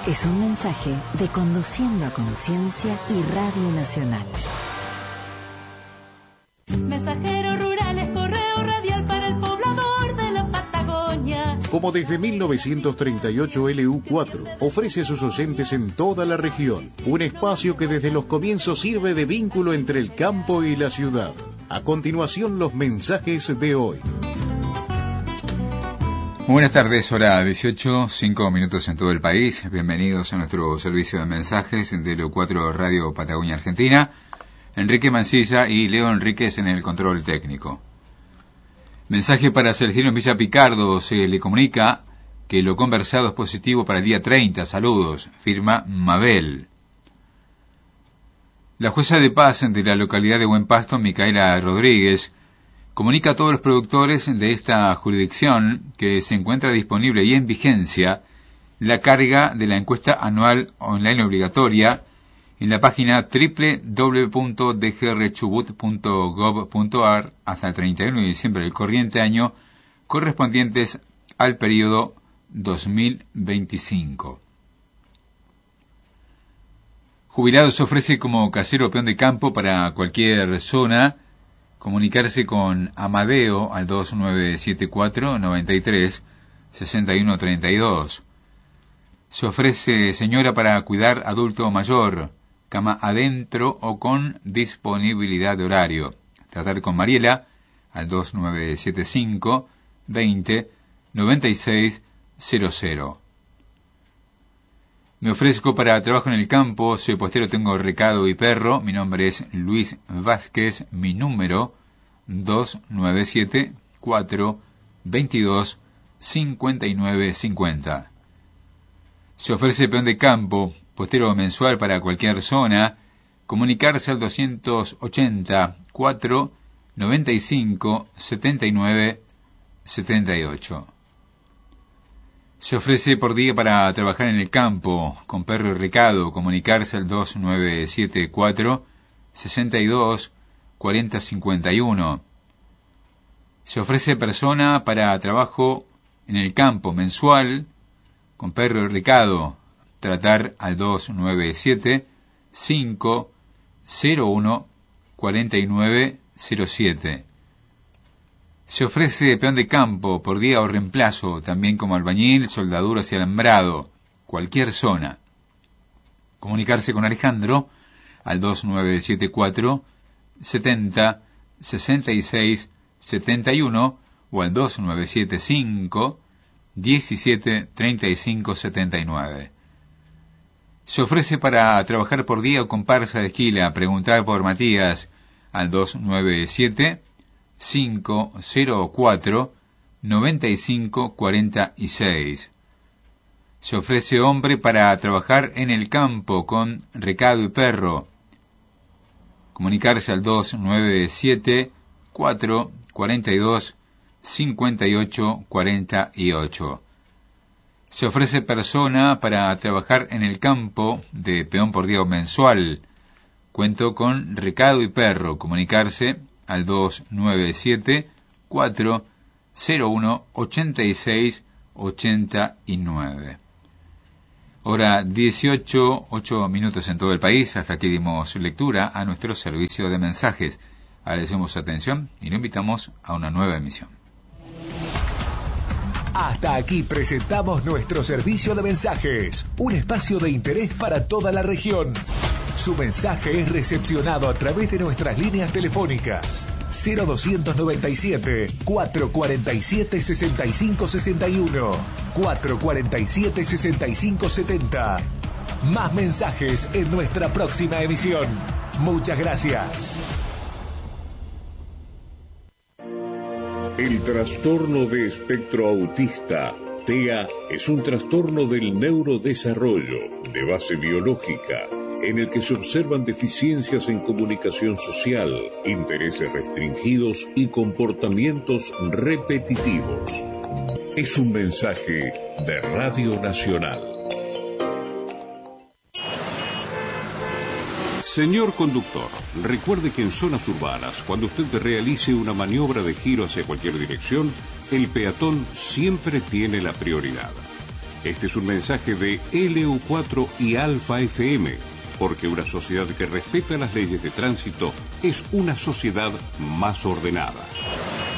Es un mensaje de Conduciendo a Conciencia y Radio Nacional. Mensajeros rurales, correo radial para el poblador de la Patagonia. Como desde 1938 LU4 ofrece a sus oyentes en toda la región un espacio que desde los comienzos sirve de vínculo entre el campo y la ciudad. A continuación, los mensajes de hoy. Buenas tardes, hora 18, 5 minutos en todo el país. Bienvenidos a nuestro servicio de mensajes de LU4 Radio Patagonia Argentina. Enrique Mancilla y Leo Enríquez en el control técnico. Mensaje para Celestino Villa Picardo. Se le comunica que lo conversado es positivo para el día 30. Saludos. Firma Mabel. La jueza de paz de la localidad de Buen Pasto, Micaela Rodríguez, comunica a todos los productores de esta jurisdicción que se encuentra disponible y en vigencia la carga de la encuesta anual online obligatoria en la página www.dgrchubut.gov.ar hasta el 31 de diciembre del corriente año, correspondientes al periodo 2025. Jubilado se ofrece como casero peón de campo para cualquier zona. Comunicarse con Amadeo al 2974 93 61 32. Se ofrece señora para cuidar adulto mayor, cama adentro o con disponibilidad de horario. Tratar con Mariela al 2975 20 96 00. Me ofrezco para trabajo en el campo, soy postero, tengo recado y perro, mi nombre es Luis Vázquez, mi número 297 4 22 59 50. Se ofrece peón de campo, postero mensual para cualquier zona, comunicarse al 280 4 95 79 78. Se ofrece por día para trabajar en el campo, con perro y recado, comunicarse al 2974 62 40 51. Se ofrece persona para trabajo en el campo mensual, con perro y recado, tratar al 297 501 49 07. Se ofrece peón de campo por día o reemplazo, también como albañil, soldaduras y alambrado, cualquier zona. Comunicarse con Alejandro al 2974 70 66 71 o al 2975 17 35 79. Se ofrece para trabajar por día o comparsa de esquila, preguntar por Matías al 297 504 95 46. Se ofrece hombre para trabajar en el campo con recado y perro. Comunicarse al 297 4 42 58 48. Se ofrece persona para trabajar en el campo de peón por día o mensual. Cuento con recado y perro. Comunicarse al 297 401 86 89. Hora 18, 8 minutos en todo el país. Hasta aquí dimos lectura a nuestro servicio de mensajes. Agradecemos su atención y lo invitamos a una nueva emisión. Hasta aquí presentamos nuestro servicio de mensajes, un espacio de interés para toda la región. Su mensaje es recepcionado a través de nuestras líneas telefónicas 0297 447 65 61, 447 65 70. Más mensajes en nuestra próxima emisión. Muchas gracias. El trastorno de espectro autista, TEA, es un trastorno del neurodesarrollo de base biológica, en el que se observan deficiencias en comunicación social, intereses restringidos y comportamientos repetitivos. Es un mensaje de Radio Nacional. Señor conductor, recuerde que en zonas urbanas, cuando usted realice una maniobra de giro hacia cualquier dirección, el peatón siempre tiene la prioridad. Este es un mensaje de LU4 y Alfa FM, porque una sociedad que respeta las leyes de tránsito es una sociedad más ordenada.